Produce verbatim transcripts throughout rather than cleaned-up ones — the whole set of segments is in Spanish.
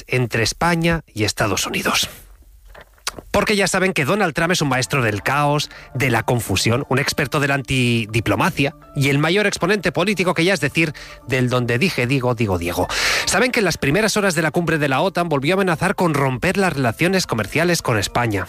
entre España y Estados Unidos. Porque ya saben que Donald Trump es un maestro del caos, de la confusión, un experto de la antidiplomacia y el mayor exponente político que ya es decir, del donde dije digo, digo Diego. Saben que en las primeras horas de la cumbre de la OTAN volvió a amenazar con romper las relaciones comerciales con España.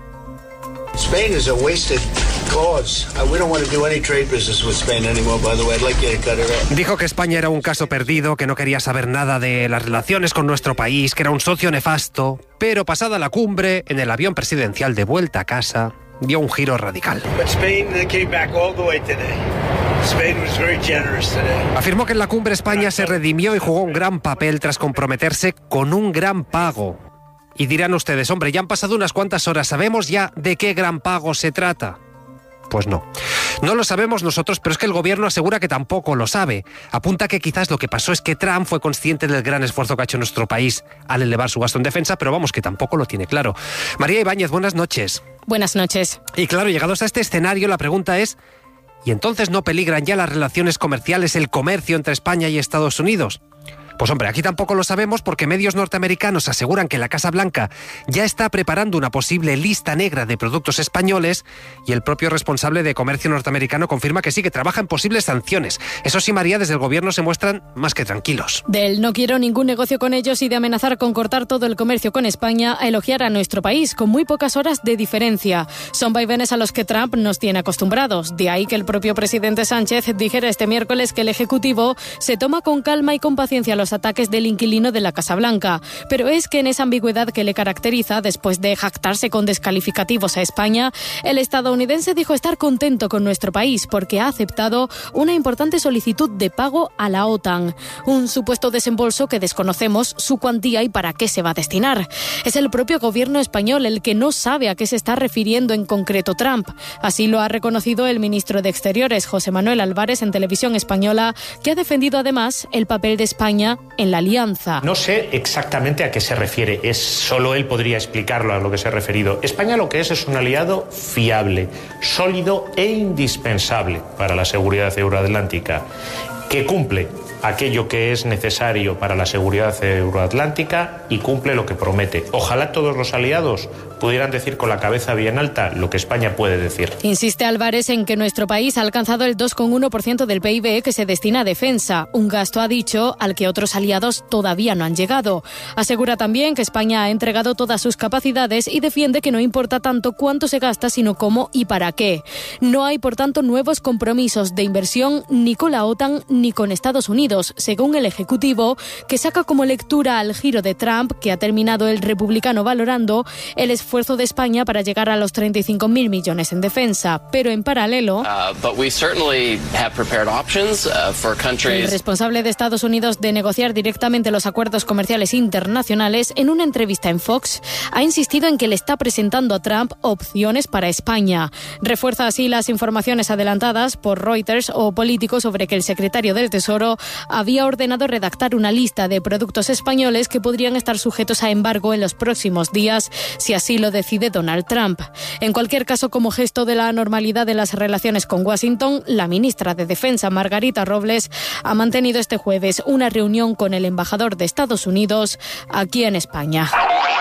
Spain is a wasted cause. Uh, we don't want to do any trade business with Spain anymore, by the way. I'd like you to cut it off. Dijo que España era un caso perdido, que no quería saber nada de las relaciones con nuestro país, que era un socio nefasto, pero pasada la cumbre, en el avión presidencial de vuelta a casa, dio un giro radical. But Spain came back all the way today. Spain was very generous today. Afirmó que en la cumbre España se redimió y jugó un gran papel tras comprometerse con un gran pago. Y dirán ustedes, hombre, ya han pasado unas cuantas horas, ¿sabemos ya de qué gran pago se trata? Pues no. No lo sabemos nosotros, pero es que el gobierno asegura que tampoco lo sabe. Apunta que quizás lo que pasó es que Trump fue consciente del gran esfuerzo que ha hecho nuestro país al elevar su gasto en defensa, pero vamos, que tampoco lo tiene claro. María Ibáñez, buenas noches. Buenas noches. Y claro, llegados a este escenario, la pregunta es, ¿y entonces no peligran ya las relaciones comerciales, el comercio entre España y Estados Unidos? Pues hombre, aquí tampoco lo sabemos porque medios norteamericanos aseguran que la Casa Blanca ya está preparando una posible lista negra de productos españoles y el propio responsable de comercio norteamericano confirma que sí, que trabaja en posibles sanciones. Eso sí, María, desde el gobierno se muestran más que tranquilos. Del no quiero ningún negocio con ellos y de amenazar con cortar todo el comercio con España a elogiar a nuestro país con muy pocas horas de diferencia. Son vaivenes a los que Trump nos tiene acostumbrados. De ahí que el propio presidente Sánchez dijera este miércoles que el Ejecutivo se toma con calma y con paciencia los ataques del inquilino de la Casa Blanca. Pero es que en esa ambigüedad que le caracteriza, después de jactarse con descalificativos a España, el estadounidense dijo estar contento con nuestro país porque ha aceptado una importante solicitud de pago a la OTAN. Un supuesto desembolso que desconocemos su cuantía y para qué se va a destinar. Es el propio gobierno español el que no sabe a qué se está refiriendo en concreto Trump. Así lo ha reconocido el ministro de Exteriores, José Manuel Álvarez, en Televisión Española, que ha defendido además el papel de España en la alianza. No sé exactamente a qué se refiere, es solo él podría explicarlo a lo que se ha referido. España lo que es es un aliado fiable, sólido e indispensable para la seguridad euroatlántica, que cumple aquello que es necesario para la seguridad euroatlántica y cumple lo que promete. Ojalá todos los aliados pudieran decir con la cabeza bien alta lo que España puede decir. Insiste Álvarez en que nuestro país ha alcanzado el dos coma uno por ciento del P I B que se destina a defensa, un gasto, ha dicho, al que otros aliados todavía no han llegado. Asegura también que España ha entregado todas sus capacidades y defiende que no importa tanto cuánto se gasta, sino cómo y para qué. No hay, por tanto, nuevos compromisos de inversión ni con la OTAN ni con Estados Unidos, según el Ejecutivo, que saca como lectura al giro de Trump, que ha terminado el republicano valorando el esfuerzo de España para llegar a los treinta y cinco mil millones en defensa. Pero en paralelo, uh, but we certainly have prepared options, uh, for countries. El responsable de Estados Unidos de negociar directamente los acuerdos comerciales internacionales, en una entrevista en Fox, ha insistido en que le está presentando a Trump opciones para España. Refuerza así las informaciones adelantadas por Reuters o Político sobre que el secretario del Tesoro había ordenado redactar una lista de productos españoles que podrían estar sujetos a embargo en los próximos días, si así lo decide Donald Trump. En cualquier caso, como gesto de la normalidad de las relaciones con Washington, la ministra de Defensa, Margarita Robles, ha mantenido este jueves una reunión con el embajador de Estados Unidos aquí en España.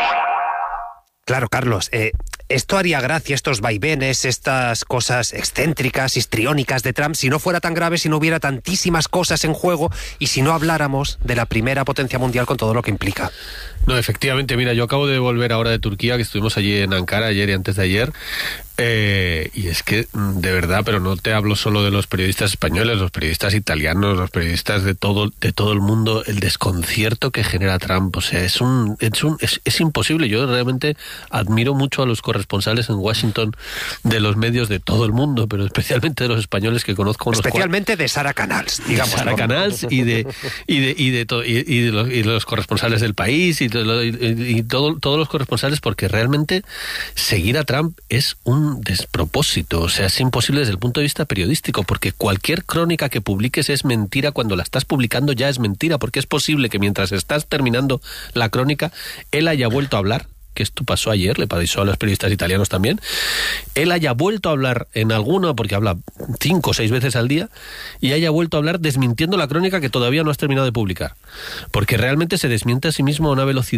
Claro, Carlos, eh, esto haría gracia, estos vaivenes, estas cosas excéntricas, histriónicas de Trump, si no fuera tan grave, si no hubiera tantísimas cosas en juego y si no habláramos de la primera potencia mundial con todo lo que implica. No, efectivamente, mira, yo acabo de volver ahora de Turquía, que estuvimos allí en Ankara ayer y antes de ayer, eh, y es que, de verdad, pero no te hablo solo de los periodistas españoles, los periodistas italianos, los periodistas de todo de todo el mundo, el desconcierto que genera Trump, o sea, es un es un es, es imposible. Yo realmente admiro mucho a los corresponsales en Washington de los medios de todo el mundo, pero especialmente de los españoles que conozco. Unos especialmente de Sara Canals, digamos. De Sara Canals y de y de y de, to, y, y de, los, y de los corresponsales del País y, de, y, y todo, todos los corresponsales, porque realmente seguir a Trump es un despropósito, o sea, es imposible desde el punto de vista periodístico, porque cualquier crónica que publiques es mentira cuando la estás publicando, ya es mentira, porque es posible que mientras estás terminando la crónica él haya vuelto a hablar, que esto pasó ayer, le pasó a los periodistas italianos también, él haya vuelto a hablar en alguna, porque habla cinco o seis veces al día, y haya vuelto a hablar desmintiendo la crónica que todavía no has terminado de publicar, porque realmente se desmiente a sí mismo a una velocidad